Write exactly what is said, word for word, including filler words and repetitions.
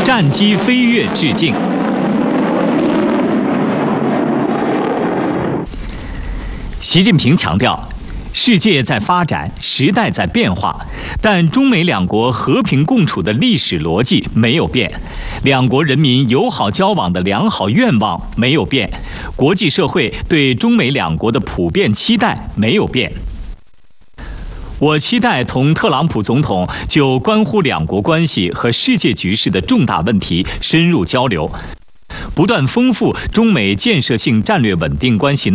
战机飞跃致敬。习近平强调，世界在发展，时代在变化，但中美两国和平共处的历史逻辑没有变，两国人民友好交往的良好愿望没有变，国际社会对中美两国的普遍期待没有变。我期待同特朗普总统就关乎两国关系和世界局势的重大问题深入交流，不断丰富中美建设性战略稳定关系